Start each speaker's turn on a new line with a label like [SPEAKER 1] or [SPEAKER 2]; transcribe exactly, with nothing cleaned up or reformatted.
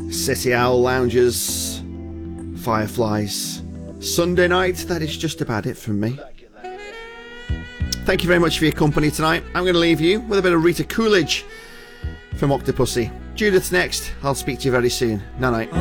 [SPEAKER 1] City Owl Loungers, Fireflies. Sunday night, that is just about it from me. Thank you very much for your company tonight. I'm going to leave you with a bit of Rita Coolidge from Octopussy. Judith's next. I'll speak to you very soon. Night night.